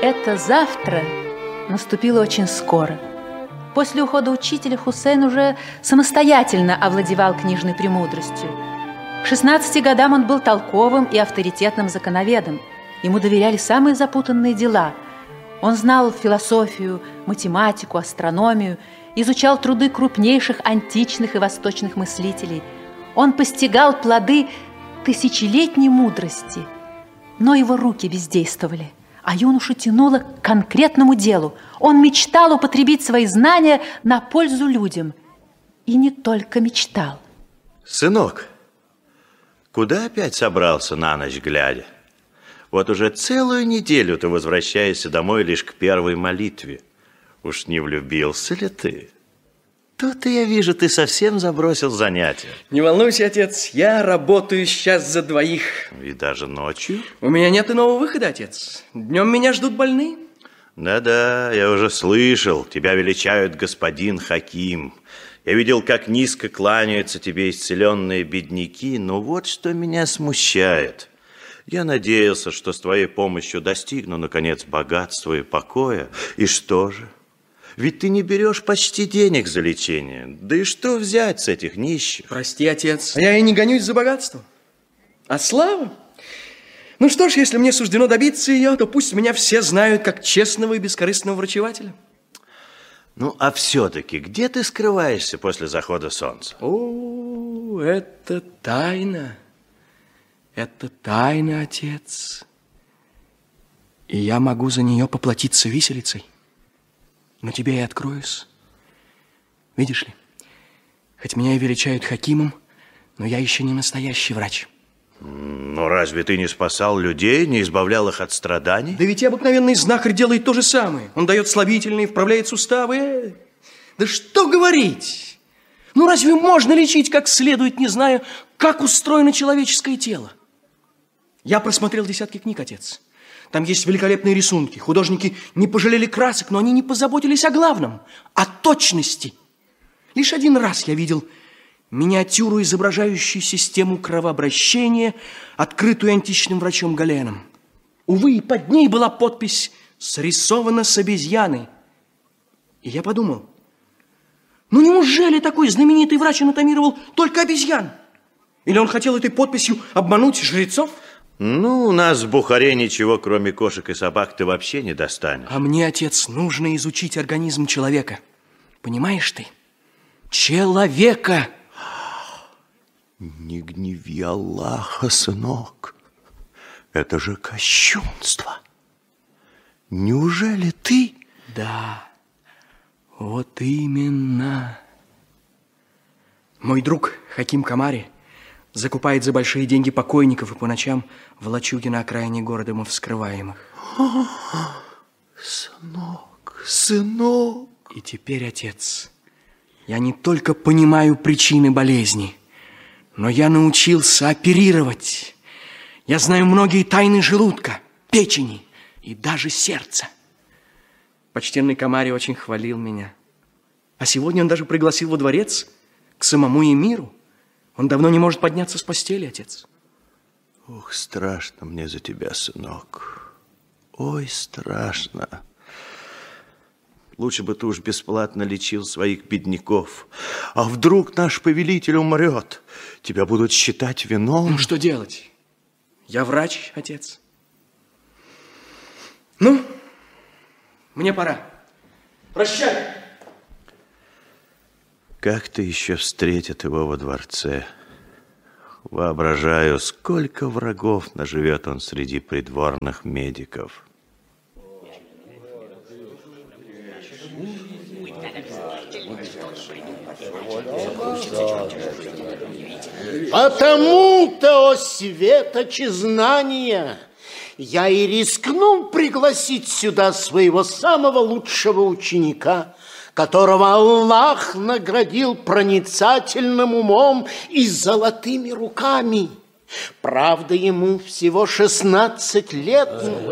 Это завтра наступило очень скоро. После ухода учителя Хусейн уже самостоятельно овладевал книжной премудростью. К 16 годам он был толковым и авторитетным законоведом. Ему доверяли самые запутанные дела. Он знал философию, математику, астрономию, изучал труды крупнейших античных и восточных мыслителей. Он постигал плоды тысячелетней мудрости, но его руки бездействовали, а юношу тянуло к конкретному делу. Он мечтал употребить свои знания на пользу людям. И не только мечтал. Сынок, куда опять собрался на ночь глядя? Вот уже целую неделю ты возвращаешься домой лишь к первой молитве. Уж не влюбился ли ты? Тут я вижу, ты совсем забросил занятия. Не волнуйся, отец, я работаю сейчас за двоих. И даже ночью? У меня нет иного выхода, отец. Днем меня ждут больные. Да-да, я уже слышал, тебя величают господин Хаким. Я видел, как низко кланяются тебе исцеленные бедняки, но вот что меня смущает. Я надеялся, что с твоей помощью достигну, наконец, богатства и покоя. И что же? Ведь ты не берешь почти денег за лечение. Да и что взять с этих нищих? Прости, отец, а я и не гонюсь за богатством. А слава? Ну что ж, если мне суждено добиться ее, то пусть меня все знают как честного и бескорыстного врачевателя. Ну, а все-таки где ты скрываешься после захода солнца? О, это тайна. Это тайна, отец. И я могу за нее поплатиться виселицей. Но тебе я откроюсь. Видишь ли, хоть меня и величают Хакимом, но я еще не настоящий врач. Но разве ты не спасал людей, не избавлял их от страданий? Да ведь и обыкновенный знахарь делает то же самое. Он дает слабительные, вправляет суставы. Да что говорить? Ну разве можно лечить как следует, не зная, как устроено человеческое тело? Я просмотрел десятки книг, отец. Там есть великолепные рисунки. Художники не пожалели красок, но они не позаботились о главном, о точности. Лишь один раз я видел миниатюру, изображающую систему кровообращения, открытую античным врачом Галеном. Увы, и под ней была подпись «Срисована с обезьяны». И я подумал, ну неужели такой знаменитый врач анатомировал только обезьян? Или он хотел этой подписью обмануть жрецов? Ну, у нас в Бухаре ничего, кроме кошек и собак, ты вообще не достанешь. А мне, отец, нужно изучить организм человека. Понимаешь ты? Человека! Не гневи Аллаха, сынок. Это же кощунство. Неужели ты? Да, вот именно. Мой друг Хаким Камари закупает за большие деньги покойников и по ночам в лачуге на окраине города мы вскрываем их. Сынок, сынок. И теперь, отец, я не только понимаю причины болезни, но я научился оперировать. Я знаю многие тайны желудка, печени и даже сердца. Почтенный Камари очень хвалил меня. А сегодня он даже пригласил во дворец к самому эмиру. Он давно не может подняться с постели, отец. Ох, страшно мне за тебя, сынок. Ой, страшно. Лучше бы ты уж бесплатно лечил своих бедняков. А вдруг наш повелитель умрет? Тебя будут считать виновным. Ну, что делать? Я врач, отец. Ну, мне пора. Прощай. Как-то еще встретят его во дворце. Воображаю, сколько врагов наживет он среди придворных медиков. Потому-то, о светочи знания, я и рискнул пригласить сюда своего самого лучшего ученика, которого Аллах наградил проницательным умом и золотыми руками. Правда, ему всего 16 лет,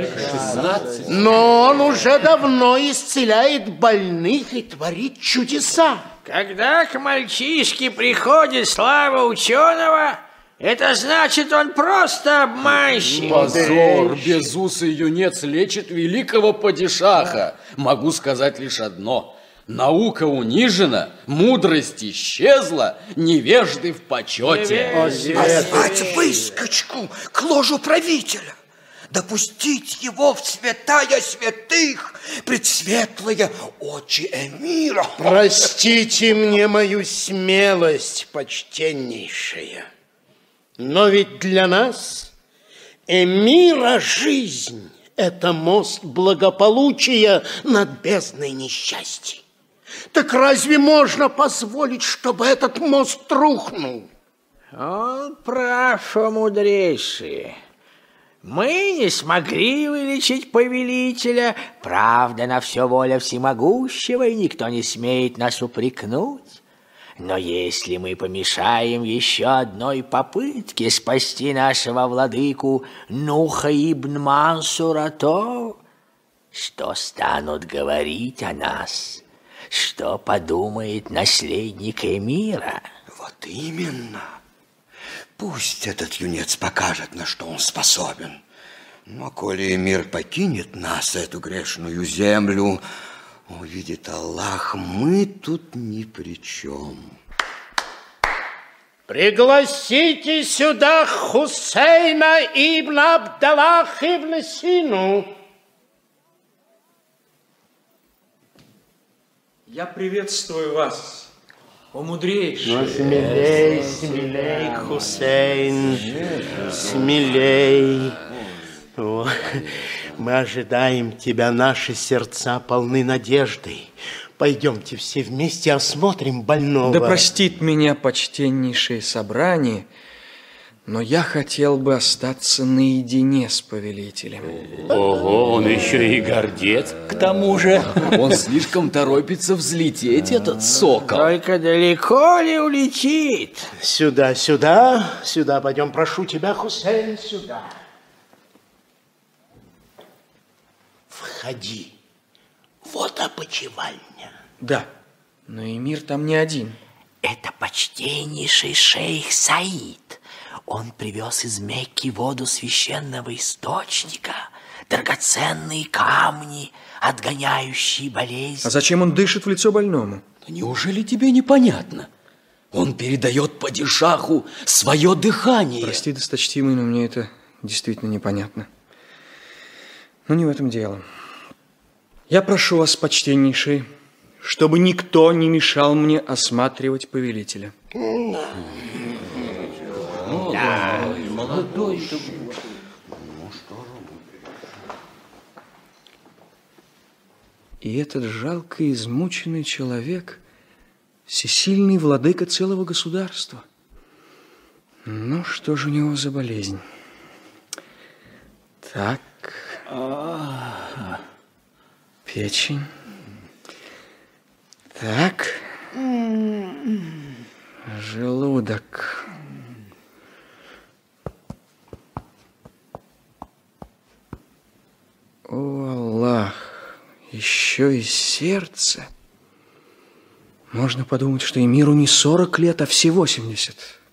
но он уже давно исцеляет больных и творит чудеса. Когда к мальчишке приходит слава ученого, Это значит, он просто обманщик. Позор, безусый юнец лечит великого падишаха. Могу сказать лишь одно. Наука унижена, мудрость исчезла, невежды в почете. Позвать выскочку к ложу правителя, допустить его в святая святых, предсветлые очи эмира. Простите мне мою смелость, почтеннейшая, но ведь для нас эмира жизнь – это мост благополучия над бездной несчастья. Так разве можно позволить, чтобы этот мост рухнул? Он прав, о мудрейший. Мы не смогли вылечить повелителя, правда, на все воля всемогущего, и никто не смеет нас упрекнуть. Но если мы помешаем еще одной попытке спасти нашего владыку Нуха ибн Мансура, то что станут говорить о нас? Что подумает наследник эмира? Вот именно. Пусть этот юнец покажет, на что он способен. Но коли эмир покинет нас, эту грешную землю, увидит Аллах, мы тут ни при чем. Пригласите сюда Хусейна ибн Абдаллах ибн Сину. Я приветствую вас, о мудрейший. Ну, смелей, смелей, Хусейн, смелей. О, мы ожидаем тебя, наши сердца полны надеждой. Пойдемте все вместе осмотрим больного. Да простит меня почтеннейшее собрание, но я хотел бы остаться наедине с повелителем. Ого, он еще и гордец, к тому же. Он слишком торопится взлететь, этот сокол. Только далеко ли улетит? Сюда, сюда, сюда пойдем, прошу тебя, Хусейн, сюда. Входи. Вот опочивальня. Да, но эмир там не один. Это почтеннейший шейх Саид. Он привез из Мекки воду священного источника, драгоценные камни, отгоняющие болезнь. А зачем он дышит в лицо больному? Неужели тебе непонятно? Он передает падишаху свое дыхание. Прости, досточтимый, но мне это действительно непонятно. Но не в этом дело. Я прошу вас, почтеннейший, чтобы никто не мешал мне осматривать повелителя. И этот жалко измученный человек – всесильный владыка целого государства. Ну, что же у него за болезнь? Так. Печень. Так. Желудок. О, Аллах, еще и сердце. Можно подумать, что эмиру не 40 лет, а все 80.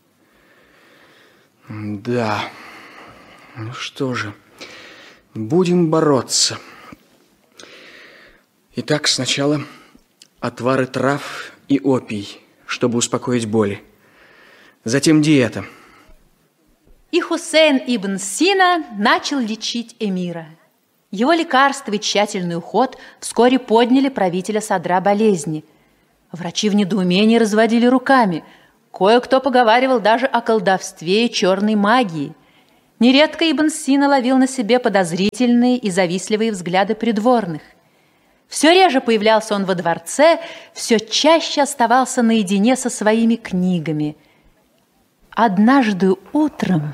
Да. Ну что же, будем бороться. Итак, сначала отвары трав и опий, чтобы успокоить боли. Затем диета. И Хусейн ибн Сина начал лечить эмира. Его лекарства и тщательный уход вскоре подняли правителя с одра болезни. Врачи в недоумении разводили руками. Кое-кто поговаривал даже о колдовстве и черной магии. Нередко ибн Сина ловил на себе подозрительные и завистливые взгляды придворных. Все реже появлялся он во дворце, все чаще оставался наедине со своими книгами. Однажды утром...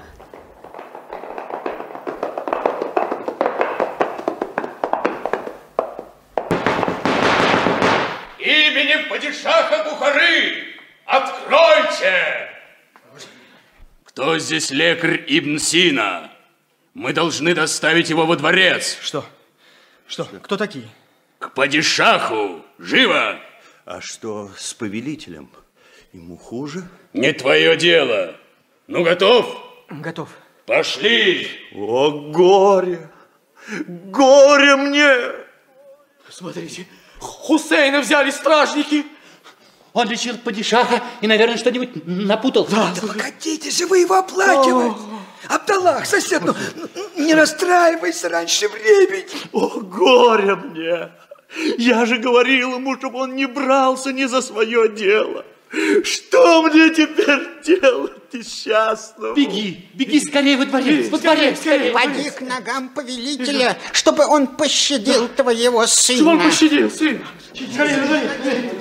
Именем падишаха Бухары, откройте! Кто здесь лекарь Ибн Сина? Мы должны доставить его во дворец. Что? Что? Кто такие? К падишаху! Живо! А что с повелителем? Ему хуже? Не твое дело. Ну, готов? Готов. Пошли! О, горе! Горе мне! Смотрите, Хусейна взяли стражники. Он лечил падишаха и, наверное, что-нибудь напутал. Да погодите же вы его оплакивать. Абдаллах, сосед, ну, не расстраивайся раньше времени. О, горе мне! Я же говорил ему, чтобы он не брался ни за свое дело. Что мне теперь делать, несчастному? Беги скорее во дворец, скорее. Поди к ногам повелителя, чтобы он пощадил твоего сына. Чтобы он пощадил сына. Скорее,